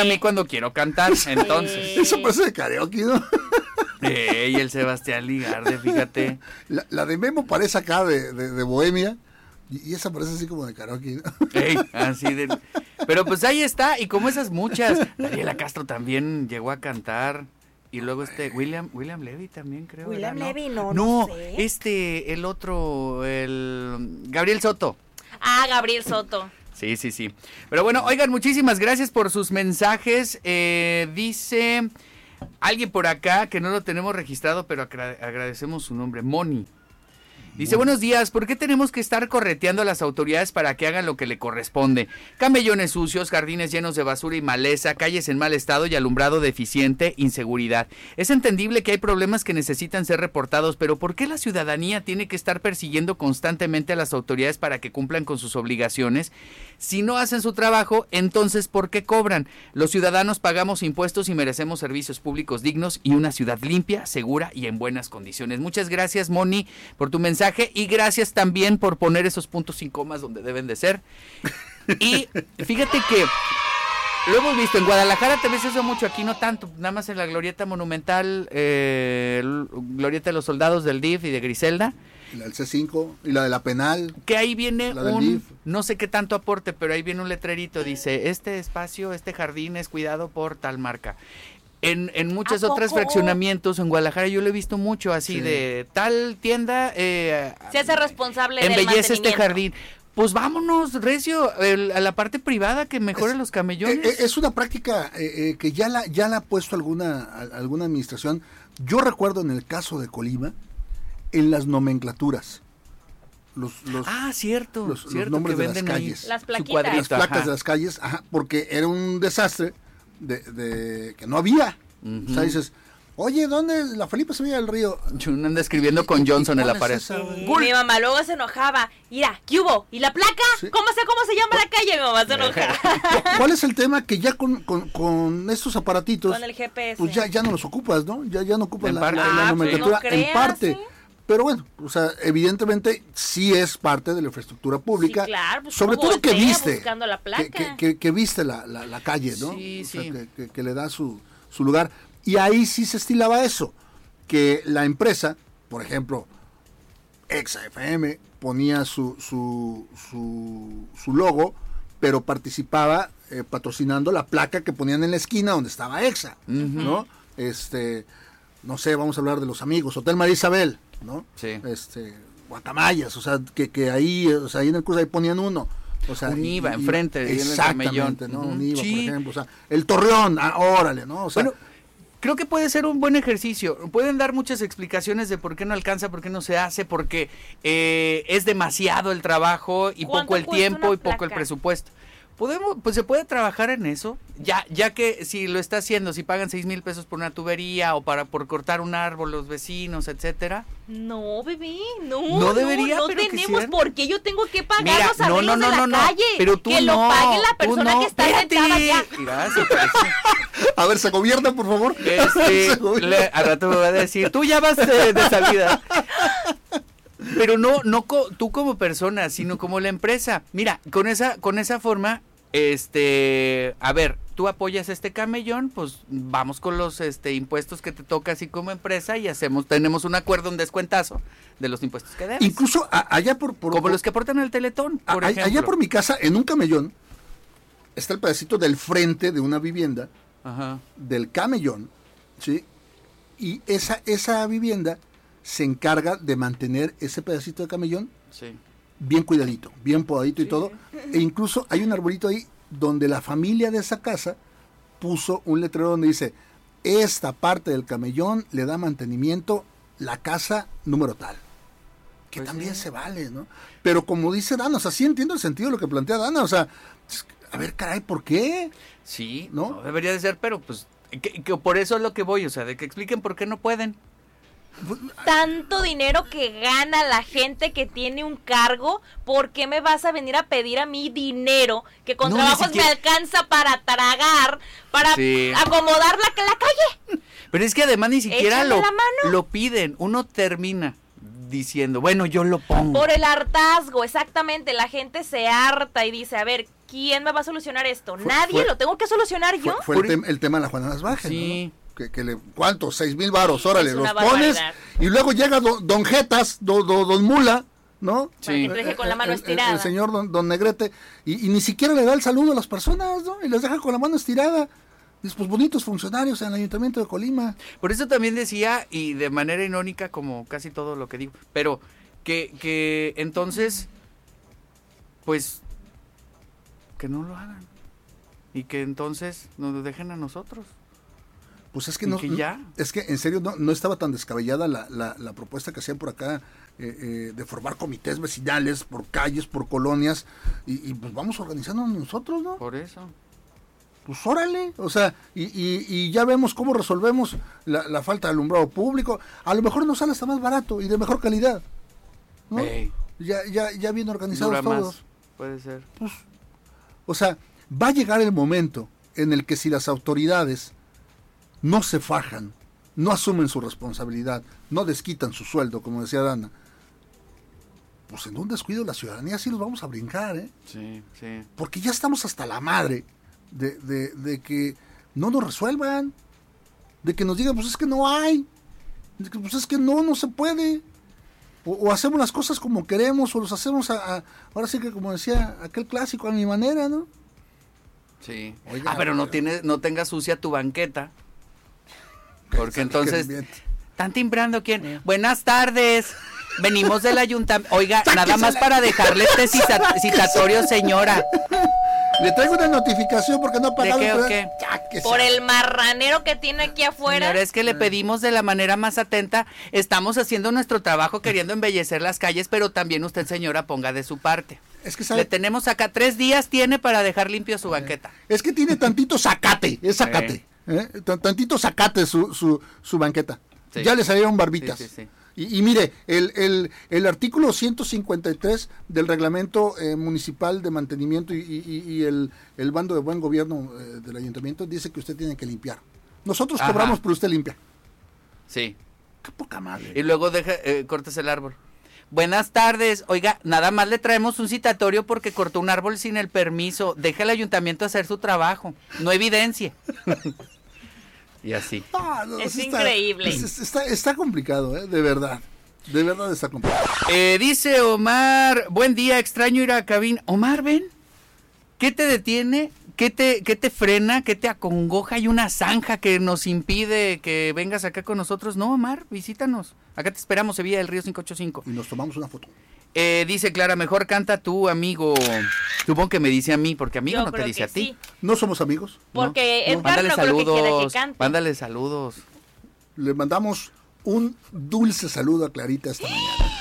a mí cuando quiero cantar, entonces. Eso parece de karaoke, ¿no? Y el Sebastián Ligarde, fíjate. La de Memo parece acá de Bohemia. Y esa parece así como de karaoke, ¿no? Así de... Pero pues ahí está, y como esas muchas. Daniela Castro también llegó a cantar. Y luego William Levy también, creo. William era, Levy, no sé. El otro, Gabriel Soto. Ah, Gabriel Soto. Sí. Pero bueno, oigan, muchísimas gracias por sus mensajes. Dice alguien por acá que no lo tenemos registrado, pero agradecemos su nombre, Moni. Dice, buenos días, ¿por qué tenemos que estar correteando a las autoridades para que hagan lo que le corresponde? Camellones sucios, jardines llenos de basura y maleza, calles en mal estado y alumbrado deficiente, inseguridad. Es entendible que hay problemas que necesitan ser reportados, pero ¿por qué la ciudadanía tiene que estar persiguiendo constantemente a las autoridades para que cumplan con sus obligaciones? Si no hacen su trabajo, entonces ¿por qué cobran? Los ciudadanos pagamos impuestos y merecemos servicios públicos dignos y una ciudad limpia, segura y en buenas condiciones. Muchas gracias, Moni, por tu mensaje. Y gracias también por poner esos puntos sin comas donde deben de ser. Y fíjate que lo hemos visto en Guadalajara, también se usa mucho, aquí no tanto, nada más en la glorieta monumental, glorieta de los soldados del DIF y de Griselda. Y la del C5 y la de la penal. Que ahí viene no sé qué tanto aporte, pero ahí viene un letrerito, dice, este espacio, este jardín es cuidado por tal marca. En muchos otros fraccionamientos en Guadalajara yo lo he visto mucho así, de tal tienda se hace responsable del embellece este jardín. Pues vámonos, recio, a la parte privada que mejore los camellones. Es una práctica que ya la ha puesto alguna administración. Yo recuerdo en el caso de Colima, en las nomenclaturas. Cierto. Los nombres de las calles. Las plaquitas. Las placas de las calles, porque era un desastre de que no había. Uh-huh. O sea, dices, oye, ¿dónde? La Felipe se veía del Río. Uno anda escribiendo con Johnson en la pared. Mi mamá luego se enojaba. Mira, ¿qué hubo? ¿Y la placa? Sí. ¿Cómo se llama la calle? Mi mamá se enojaba. ¿Cuál es el tema? Que ya con estos aparatitos, con el GPS, pues ya no los ocupas, ¿no? Ya no ocupas la nomenclatura, pues no creas, en parte. ¿sí? Pero bueno, o sea, evidentemente sí es parte de la infraestructura pública. Sí, claro, pues sobre todo que viste la placa. Que viste la calle, ¿no? Sí, o sea, que le da su lugar. Y ahí sí se estilaba eso, que la empresa, por ejemplo, Exa FM, ponía su logo, pero participaba patrocinando la placa que ponían en la esquina donde estaba Exa, ¿no? No sé, vamos a hablar de los amigos, Hotel María Isabel, ¿no? Sí. Guatamayas, o sea, que ahí, o sea, ahí en el curso ahí ponían uno. O sea, un IVA enfrente, exactamente, ¿no? Un IVA, por ejemplo, o sea, el Torreón, órale, ¿no? O sea, bueno, creo que puede ser un buen ejercicio. Pueden dar muchas explicaciones de por qué no alcanza, por qué no se hace, porque es demasiado el trabajo y poco el tiempo y poco el presupuesto. Pues se puede trabajar en eso, ya que si lo está haciendo, si pagan 6,000 pesos por una tubería o por cortar un árbol los vecinos, etcétera. No, bebé, no debería, no pero tenemos por qué yo tengo que pagar los arreglos de la calle, pero tú que lo pague la persona que está sentada allá. Gracias, a ver, se gobierna, por favor. Al rato me va a decir, tú ya vas de salida. Pero no tú como persona, sino como la empresa. Mira, con esa forma, a ver, tú apoyas este camellón, pues vamos con los impuestos que te toca así como empresa y tenemos un acuerdo, un descuentazo de los impuestos que debes. Incluso allá como los que aportan al Teletón, por ejemplo. Allá por mi casa, en un camellón, está el pedacito del frente de una vivienda, del camellón, ¿sí? Y esa vivienda se encarga de mantener ese pedacito de camellón bien cuidadito, bien podadito y todo. E incluso hay un arbolito ahí donde la familia de esa casa puso un letrero donde dice, esta parte del camellón le da mantenimiento la casa número tal. Que pues también se vale, ¿no? Pero como dice Dana, o sea, sí entiendo el sentido de lo que plantea Dana, o sea, a ver, caray, ¿por qué? Sí, no debería de ser, pero pues que por eso es lo que voy, o sea, de que expliquen por qué no pueden. Tanto dinero que gana la gente que tiene un cargo, ¿por qué me vas a venir a pedir a mí dinero que con trabajos me alcanza para tragar, para acomodar la calle? Pero es que además ni siquiera lo piden, uno termina diciendo, bueno, yo lo pongo. Por el hartazgo, exactamente, la gente se harta y dice, a ver, ¿quién me va a solucionar esto? Nadie, lo tengo que solucionar yo. Fue el tema de la Juana Nasbaje, sí. ¿no? ¿Cuántos? 6,000 varos, órale, los barbaridad. pones y luego llega don Jetas, don Mula, ¿no? Sí. Que te deje con la mano estirada. El señor don Negrete, y ni siquiera le da el saludo a las personas, ¿no? Y les deja con la mano estirada. Dice, pues bonitos funcionarios en el Ayuntamiento de Colima. Por eso también decía, y de manera irónica, como casi todo lo que digo, pero que entonces, pues, que no lo hagan. Y que entonces nos dejen a nosotros. Pues es que no, es que en serio no estaba tan descabellada la propuesta que hacían por acá de formar comités vecinales por calles, por colonias, y pues vamos organizando nosotros, ¿no? Por eso. Pues órale, o sea, y ya vemos cómo resolvemos la falta de alumbrado público. A lo mejor nos sale hasta más barato y de mejor calidad, ¿no? Hey. Ya bien organizados Dura todos. más, puede ser. Pues, o sea, va a llegar el momento en el que si las autoridades no se fajan, no asumen su responsabilidad, no desquitan su sueldo, como decía Dana, pues en un descuido la ciudadanía sí los vamos a brincar, ¿eh? Sí, sí. Porque ya estamos hasta la madre de que no nos resuelvan, de que nos digan, pues es que no hay, de que pues es que no se puede, o hacemos las cosas como queremos, o los hacemos ahora sí que como decía aquel clásico, a mi manera, ¿no? Sí. Oiga, pero no tengas sucia tu banqueta. Porque entonces, ¿están timbrando quién? Buenas tardes, venimos del ayuntamiento. Oiga, nada más para dejarle este citatorio, señora. Le traigo una notificación porque no ha pagado. ¿De qué o qué? Por el marranero que tiene aquí afuera. Señora, es que le pedimos de la manera más atenta. Estamos haciendo nuestro trabajo queriendo embellecer las calles, pero también usted, señora, ponga de su parte. Es que le tenemos acá 3 días, tiene para dejar limpio su banqueta. Es que tiene tantito zacate, es zacate. Tantito zacate su banqueta. Sí. Ya le salieron barbitas. Sí. Y mire, el artículo 153 del reglamento municipal de mantenimiento y el bando de buen gobierno del ayuntamiento dice que usted tiene que limpiar. Nosotros cobramos, pero usted limpia. Sí. Qué poca madre. Y luego cortes el árbol. Buenas tardes. Oiga, nada más le traemos un citatorio porque cortó un árbol sin el permiso. Deja al ayuntamiento hacer su trabajo. No evidencie. Y así. Es increíble. Está complicado, de verdad. De verdad está complicado. Dice Omar, buen día, extraño ir a cabina. Omar, ven. ¿Qué te detiene? ¿Qué te frena? ¿Qué te acongoja? Hay una zanja que nos impide que vengas acá con nosotros. No, Omar, visítanos. Acá te esperamos, Sevilla del Río 585. Y nos tomamos una foto. Dice Clara, mejor canta tú, amigo. Supongo que me dice a mí, porque amigo yo no te dice a ti. Sí. ¿No somos amigos? Porque no. Edgar no creo que quiera que cante. Mándale saludos. Le mandamos un dulce saludo a Clarita esta mañana.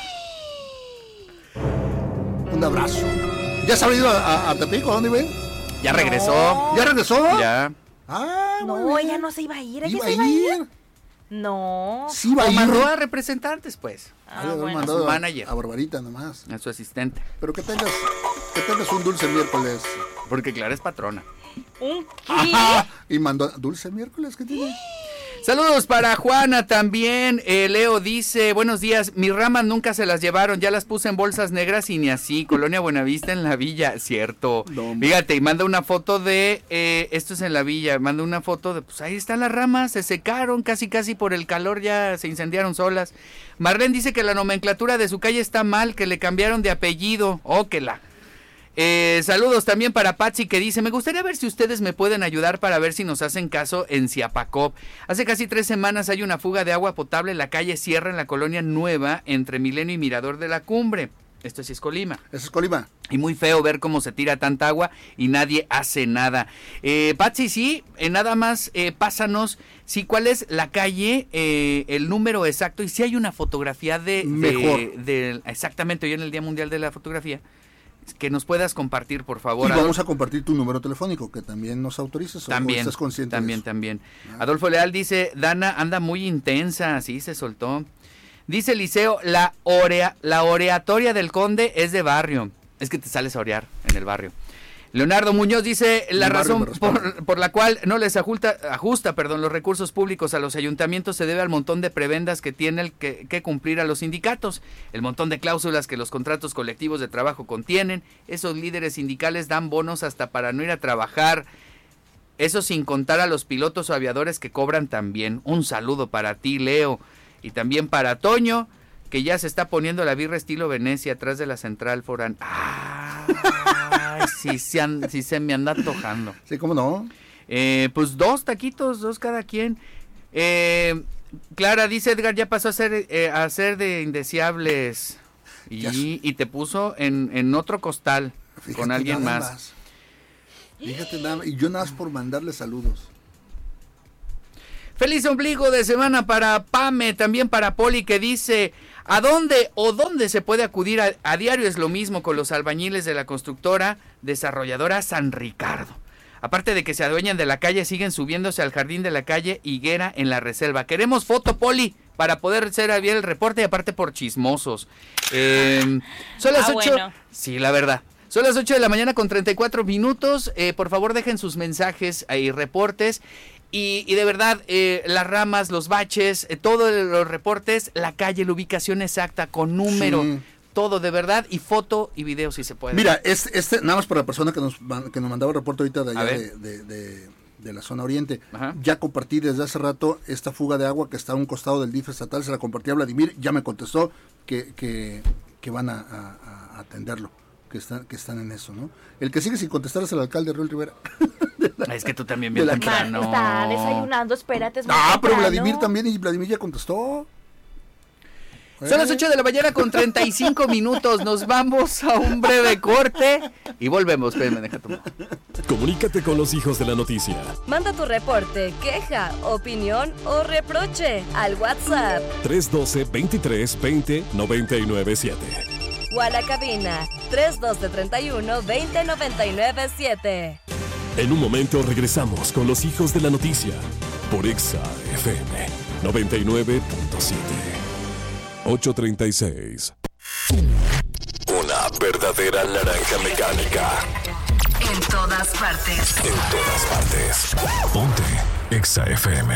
Un abrazo. ¿Ya has ido a Tepico? ¿A dónde ven? Ya regresó. No. ¿Ya regresó? Ya. No, ella no se iba a ir. ¿Ella se iba a ir? No. Sí va a ir. Mandó a representantes, pues. Bueno. A su manager. A Barbarita nomás. A su asistente. Pero que tengas un dulce miércoles. Porque Clara es patrona. ¿Un qué? Ajá. Y mandó dulce miércoles, ¿qué tiene? Saludos para Juana también. Leo dice, buenos días, mis ramas nunca se las llevaron, ya las puse en bolsas negras y ni así. Colonia Buenavista en la Villa, cierto. No, fíjate, y manda una foto de, esto es en la Villa, manda una foto de, pues ahí están las ramas, se secaron, casi por el calor ya se incendiaron solas. Marlene dice que la nomenclatura de su calle está mal, que le cambiaron de apellido, saludos también para Patsy que dice, me gustaría ver si ustedes me pueden ayudar para ver si nos hacen caso en Ziapacop. Hace casi 3 semanas hay una fuga de agua potable en la calle Sierra en la colonia Nueva entre Milenio y Mirador de la Cumbre. Esto sí es Colima. Eso es Colima. Y muy feo ver cómo se tira tanta agua y nadie hace nada. Patsy, sí, nada más pásanos, sí, cuál es la calle, el número exacto y si hay una fotografía de exactamente hoy en el Día Mundial de la Fotografía. Que nos puedas compartir, por favor. Y vamos a compartir tu número telefónico, que también nos autorices. También, o estás consciente también. Adolfo Leal dice, Dana anda muy intensa, sí, se soltó. Dice Liceo, la oreatoria del Conde es de barrio. Es que te sales a orear en el barrio. Leonardo Muñoz dice la razón por la cual no les ajusta los recursos públicos a los ayuntamientos se debe al montón de prebendas que tienen que cumplir a los sindicatos, el montón de cláusulas que los contratos colectivos de trabajo contienen. Esos líderes sindicales dan bonos hasta para no ir a trabajar. Eso sin contar a los pilotos o aviadores que cobran también. Un saludo para ti, Leo, y también para Toño, que ya se está poniendo la birra estilo Venecia atrás de la central forán. Sí se me anda antojando. Sí, ¿cómo no? Pues 2 taquitos, 2 cada quien. Clara dice, Edgar ya pasó a ser de indeseables y te puso en otro costal. Fíjate, con alguien más. Fíjate nada más. Y yo nada más por mandarle saludos. Feliz ombligo de semana para Pame, también para Poli, que dice, ¿a dónde se puede acudir a diario? Es lo mismo con los albañiles de la constructora desarrolladora San Ricardo. Aparte de que se adueñan de la calle, siguen subiéndose al jardín de la calle Higuera en la Reserva. Queremos foto, Poli, para poder hacer bien el reporte y aparte por chismosos. Son las 8. Bueno. Sí, la verdad. Son las 8 de la mañana con 34 minutos. Por favor, dejen sus mensajes y reportes. Y de verdad, las ramas, los baches, todos los reportes, la calle, la ubicación exacta, con número, todo de verdad, y foto y video si se puede. Mira, nada más para la persona que nos mandaba el reporte ahorita de allá de la zona oriente. Ajá. Ya compartí desde hace rato esta fuga de agua que está a un costado del DIF estatal, se la compartí a Vladimir, ya me contestó que van a atenderlo. Que están en eso, ¿no? El que sigue sin contestar es el alcalde Raúl Rivera. Es que tú también bien temprano. Está desayunando, espérate. Pero Vladimir también, y Vladimir ya contestó. Son las 8 de la mañana con 35 minutos. Nos vamos a un breve corte y volvemos. Deja tomar. Comunícate con los hijos de la noticia. Manda tu reporte, queja, opinión o reproche al WhatsApp 312-23-20-997. O a la cabina 312-31-20-997. En un momento regresamos con los hijos de la noticia por Exa FM 99.7. 8:36. Una verdadera naranja mecánica. En todas partes. En todas partes. Ponte Exa FM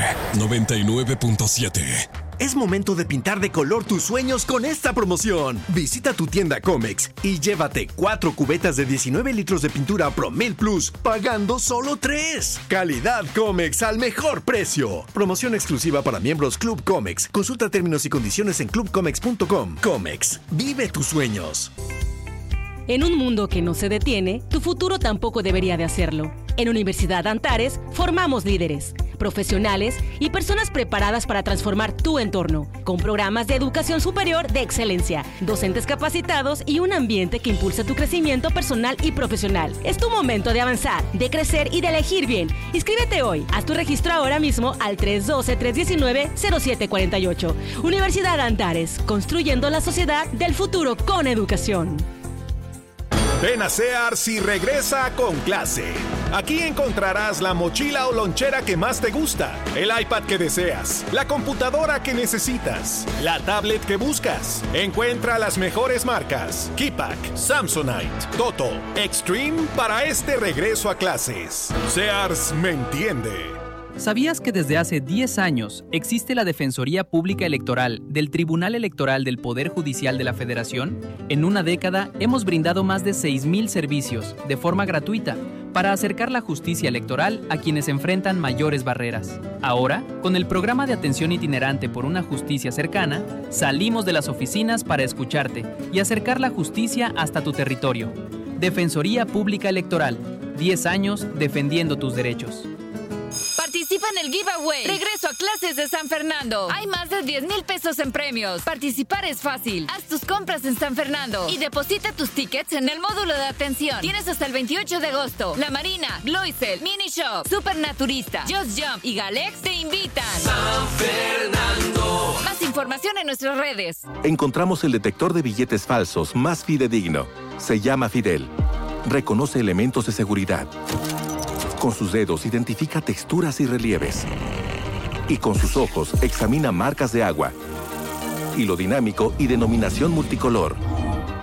99.7. Es momento de pintar de color tus sueños con esta promoción. Visita tu tienda Comex y llévate 4 cubetas de 19 litros de pintura Promel Plus, pagando solo 3. Calidad Comex al mejor precio. Promoción exclusiva para miembros Club Comex. Consulta términos y condiciones en clubcomex.com. Comex, vive tus sueños. En un mundo que no se detiene, tu futuro tampoco debería de hacerlo. En Universidad Antares formamos líderes, profesionales y personas preparadas para transformar tu entorno, con programas de educación superior de excelencia, docentes capacitados y un ambiente que impulsa tu crecimiento personal y profesional. Es tu momento de avanzar, de crecer y de elegir bien. Inscríbete hoy. Haz tu registro ahora mismo al 312-319-0748. Universidad Antares, construyendo la sociedad del futuro con educación. Ven a Sears y regresa con clase. Aquí encontrarás la mochila o lonchera que más te gusta, el iPad que deseas, la computadora que necesitas, la tablet que buscas. Encuentra las mejores marcas: Keypack, Samsonite, Toto, Extreme para este regreso a clases. Sears me entiende. ¿Sabías que desde hace 10 años existe la Defensoría Pública Electoral del Tribunal Electoral del Poder Judicial de la Federación? En una década hemos brindado más de 6,000 servicios de forma gratuita para acercar la justicia electoral a quienes enfrentan mayores barreras. Ahora, con el programa de atención itinerante por una justicia cercana, salimos de las oficinas para escucharte y acercar la justicia hasta tu territorio. Defensoría Pública Electoral, 10 años defendiendo tus derechos. Participa en el giveaway Regreso a Clases de San Fernando. Hay más de 10,000 pesos en premios. Participar es fácil. Haz tus compras en San Fernando y deposita tus tickets en el módulo de atención. Tienes hasta el 28 de agosto. La Marina, Gloisel, Mini Shop, Supernaturista, Just Jump y Galex te invitan. San Fernando. Más información en nuestras redes. Encontramos el detector de billetes falsos más fidedigno. Se llama Fidel. Reconoce elementos de seguridad. Con sus dedos identifica texturas y relieves. Y con sus ojos examina marcas de agua, hilo dinámico y denominación multicolor.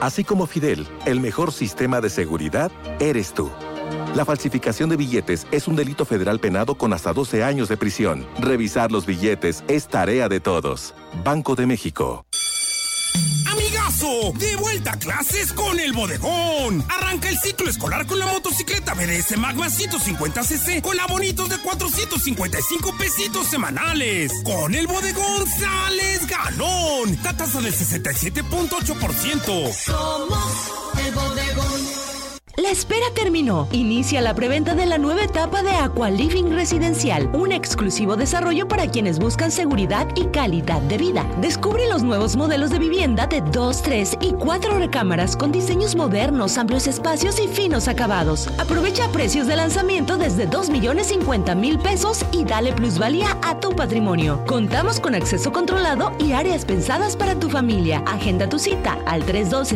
Así como Fidel, el mejor sistema de seguridad eres tú. La falsificación de billetes es un delito federal penado con hasta 12 años de prisión. Revisar los billetes es tarea de todos. Banco de México. ¡Amigazo! ¡De vuelta a clases con el Bodegón! Arranca el ciclo escolar con la motocicleta BDS Magma 150cc con abonitos de 455 pesitos semanales. Con el Bodegón sales ganón. Tasa del 67.8%. Somos el Bodegón. La espera terminó. Inicia la preventa de la nueva etapa de Aqualiving Residencial, un exclusivo desarrollo para quienes buscan seguridad y calidad de vida. Descubre los nuevos modelos de vivienda de 2, 3 y 4 recámaras con diseños modernos, amplios espacios y finos acabados. Aprovecha precios de lanzamiento desde 2,050,000 pesos y dale plusvalía a tu patrimonio. Contamos con acceso controlado y áreas pensadas para tu familia. Agenda tu cita al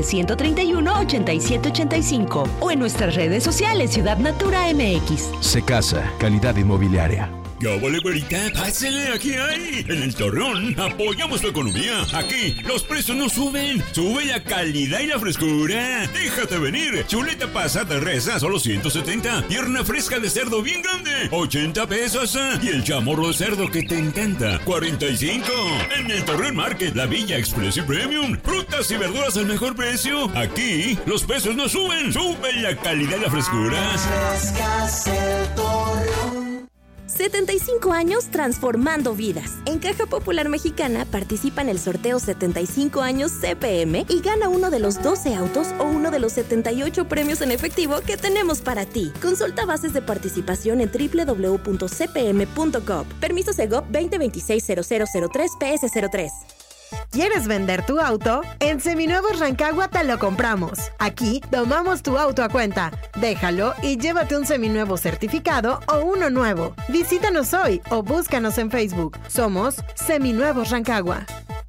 312-131-8785 o en nuestras redes sociales Ciudad Natura MX. Secasa, calidad inmobiliaria. ¿Qué vale, güerita? Pásale, aquí hay. En el Torreón apoyamos tu economía. Aquí los precios no suben. Sube la calidad y la frescura. Déjate venir. Chuleta pasada de res a solo 170. Pierna fresca de cerdo bien grande, 80 pesos. Y el chamorro de cerdo que te encanta, 45. En el Torreón Market, la Villa Express y Premium. Frutas y verduras al mejor precio. Aquí los precios no suben. Sube la calidad y la frescura. Frescas el Torreón. 75 años transformando vidas. En Caja Popular Mexicana participa en el sorteo 75 años CPM y gana uno de los 12 autos o uno de los 78 premios en efectivo que tenemos para ti. Consulta bases de participación en www.cpm.gov. Permiso Segov 2026-0003-PS03. ¿Quieres vender tu auto? En Seminuevos Rancagua te lo compramos. Aquí tomamos tu auto a cuenta. Déjalo y llévate un seminuevo certificado o uno nuevo. Visítanos hoy o búscanos en Facebook. Somos Seminuevos Rancagua.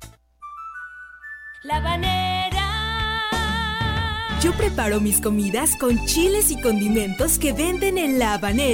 La Habanera. Yo preparo mis comidas con chiles y condimentos que venden en La Habanera.